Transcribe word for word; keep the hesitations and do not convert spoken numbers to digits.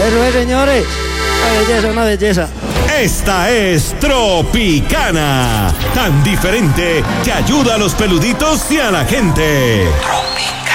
Eso es, señores. Una belleza, una belleza. Esta es Tropicana, tan diferente que ayuda a los peluditos y a la gente. Tropicana.